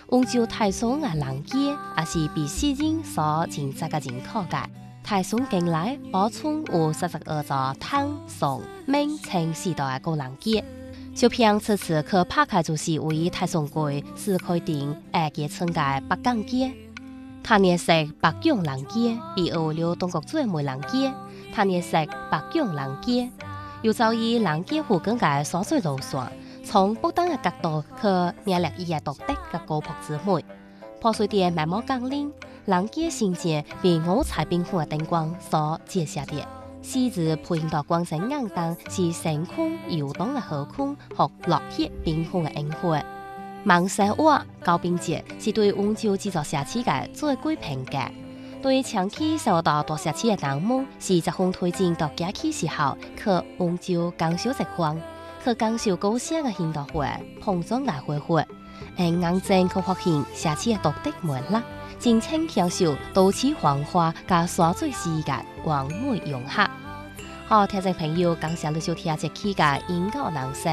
温州台中嘅人街也是被世人所认识嘅人口嘅。台中近来保存有42座唐、宋、明、清时代嘅古人街。小平此次去拍开就是为台中街市开店2街村嘅北港街。他年式北港人街，比如了中国最美人街。他年式北港人街，又走以人街附近嘅山水路线，从不同嘅角度去领略伊嘅独特嘅古朴之美。破碎店慢慢降临，人街新建被五彩缤纷嘅灯光所折射的。昔日配合到光线暗淡，是星空游动嘅河空和落叶缤纷嘅樱花。芒山话高冰节是对温州制作社区嘅最贵评价。对长期受到大社区嘅人们，是十分推荐到假期时候去温州感受一番，去感受高声嘅现代化、碰撞嘅花火，眼睛去发现社区嘅独特魅力，真正享受都市繁华加山水世界完美融合。好，听众朋友，感谢你收听这期嘅音乐人生。